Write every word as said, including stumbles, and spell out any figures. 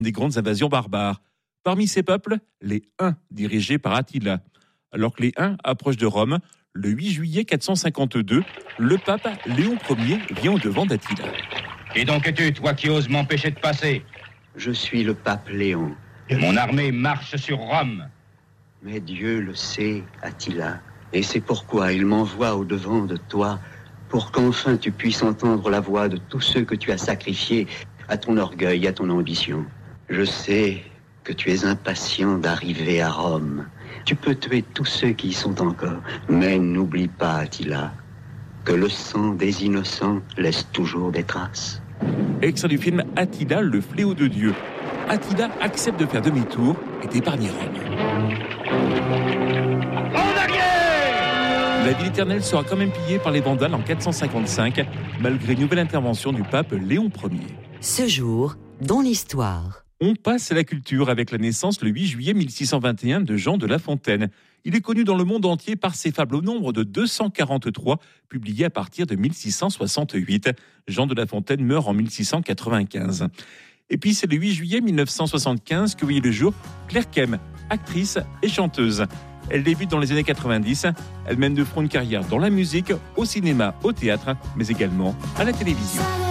des grandes invasions barbares. Parmi ces peuples, les Huns, dirigés par Attila. Alors que les Huns approchent de Rome, le huit juillet quatre cent cinquante-deux, le pape Léon Ier vient au-devant d'Attila. Qui donc es-tu, toi qui oses m'empêcher de passer ? Je suis le pape Léon. Mon armée marche sur Rome. Mais Dieu le sait, Attila. Et c'est pourquoi il m'envoie au-devant de toi, pour qu'enfin tu puisses entendre la voix de tous ceux que tu as sacrifiés à ton orgueil, à ton ambition. Je sais que tu es impatient d'arriver à Rome. Tu peux tuer tous ceux qui y sont encore. Mais n'oublie pas, Attila, que le sang des innocents laisse toujours des traces. Extrait du film Attila, le fléau de Dieu. Attila accepte de faire demi-tour et d'épargner Rome. En arrière ! La ville éternelle sera quand même pillée par les Vandales en quatre cent cinquante-cinq, malgré une nouvelle intervention du pape Léon Ier. Ce jour, dans l'histoire. On passe à la culture avec la naissance le huit juillet mille six cent vingt et un de Jean de La Fontaine. Il est connu dans le monde entier par ses fables au nombre de deux cent quarante-trois, publiées à partir de mille six cent soixante-huit. Jean de La Fontaine meurt en mille six cent quatre-vingt-quinze. Et puis c'est le huit juillet mille neuf cent soixante-quinze que voyait le jour Claire Kem, actrice et chanteuse. Elle débute dans les années quatre-vingt-dix. Elle mène de front une carrière dans la musique, au cinéma, au théâtre, mais également à la télévision.